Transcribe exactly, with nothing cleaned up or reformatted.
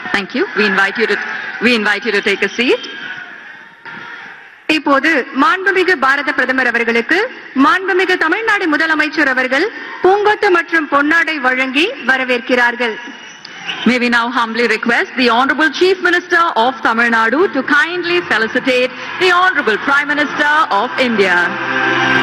Thank you. We invite you to we invite you to take a seat. இப்போது மாண்புமிகு பாரத பிரதமர் அவர்களுக்கு மாண்புமிகு தமிழ்நாடு முதலமைச்சர் அவர்கள் பூங்கொத்து மற்றும் பொன்னாடை வழங்கி வரவேற்கிறார்கள். May we now humbly request the Honorable Chief Minister of Tamil Nadu to kindly felicitate the Honorable Prime Minister of India.